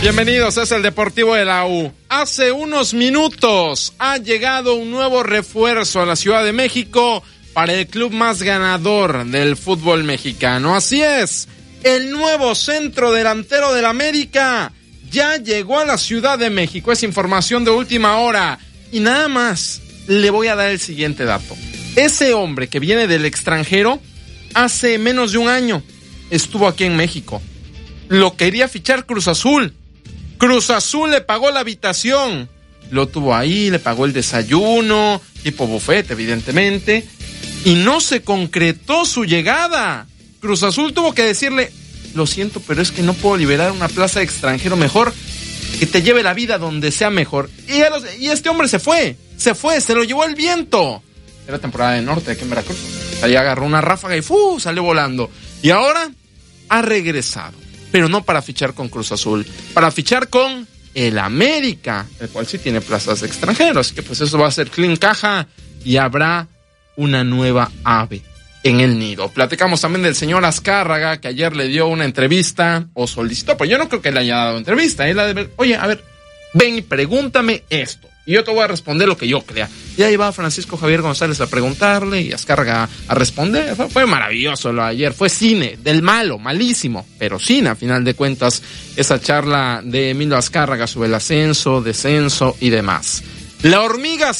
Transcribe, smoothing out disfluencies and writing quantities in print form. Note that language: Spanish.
Bienvenidos, es el Deportivo de la U. Hace unos minutos ha llegado un nuevo refuerzo a la Ciudad de México para el club más ganador del fútbol mexicano. Así es, el nuevo centro delantero del América ya llegó a la Ciudad de México. Es información de última hora. Y nada más, le voy a dar el siguiente dato. Ese hombre que viene del extranjero, hace menos de un año estuvo aquí en México. Lo quería fichar Cruz Azul. Cruz Azul le pagó la habitación. Lo tuvo ahí, le pagó el desayuno, tipo buffet, evidentemente. Y no se concretó su llegada. Cruz Azul tuvo que decirle: lo siento, pero es que no puedo liberar una plaza de extranjero, mejor que te lleve la vida donde sea mejor. Y este hombre se fue, se lo llevó el viento. Era temporada de norte aquí en Veracruz. Ahí agarró una ráfaga y salió volando. Y ahora ha regresado, pero no para fichar con Cruz Azul, para fichar con el América, el cual sí tiene plazas de extranjeros. Así que pues eso va a ser clean caja y habrá una nueva ave en el nido. Platicamos también del señor Azcárraga, que ayer le dio una entrevista, o solicitó, pero yo no creo que le haya dado entrevista. Él ha de ver: oye, a ver, ven y pregúntame esto, y yo te voy a responder lo que yo crea. Y ahí va Francisco Javier González a preguntarle, y Azcárraga a responder. Fue maravilloso lo de ayer, fue cine, del malo, malísimo, pero cine a final de cuentas, esa charla de Emilio Azcárraga sobre el ascenso, descenso y demás. La hormiga